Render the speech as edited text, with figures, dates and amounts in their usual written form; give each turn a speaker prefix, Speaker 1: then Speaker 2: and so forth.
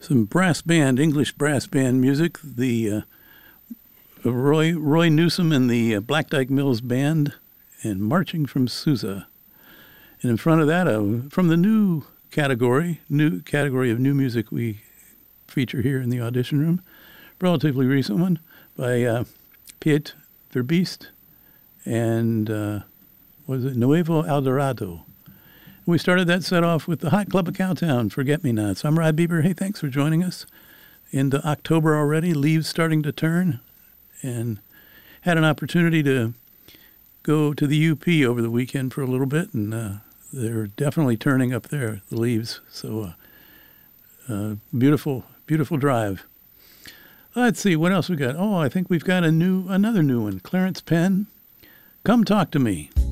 Speaker 1: some brass band, English brass band music. The Roy Newsom and the Black Dyke Mills Band, and Marching from Sousa. And in front of that, from the new category of new music we feature here in the audition room, relatively recent one by Piet Verbiest and was it Nuevo Eldorado. We started that set off with the Hot Club of Cowtown, Forget Me Nots. I'm Rod Bieber. Hey, thanks for joining us. Into October already, leaves starting to turn, and had an opportunity to go to the UP over the weekend for a little bit, and they're definitely turning up there, the leaves. So beautiful, beautiful drive. Let's see, what else we got? Oh, I think we've got another new one. Clarence Penn, Come Talk to Me.